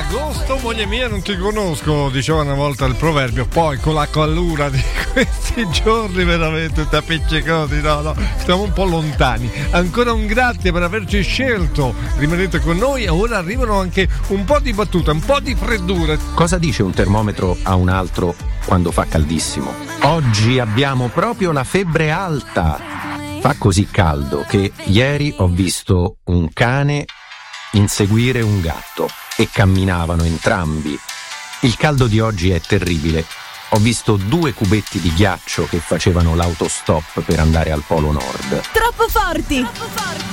Agosto, moglie mia, non ti conosco, diceva una volta il proverbio. Poi con la callura di questi giorni veramente t'appiccicati, no, stiamo un po' lontani. Ancora un grazie per averci scelto, rimanete con noi. Ora arrivano anche un po' di battute, un po' di freddure. Cosa dice un termometro a un altro quando fa caldissimo? Oggi abbiamo proprio la febbre alta. Fa così caldo che ieri ho visto un cane inseguire un gatto e camminavano entrambi. Il caldo di oggi è terribile. Ho visto 2 cubetti di ghiaccio che facevano l'autostop per andare al Polo Nord. Troppo forti!